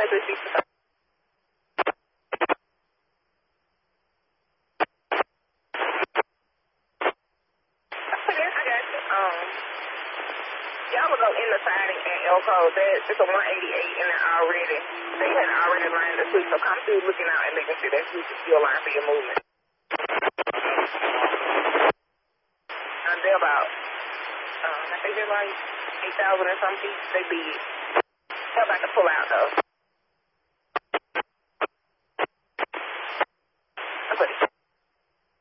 play 360. Y'all will go in the siding at Elko. It's a 188 in there already. They had already lined the switch, so come through looking out and making sure that switch is still lined for your movement. They're about, I think they're like 8,000 or something. They be, they're about to pull out though.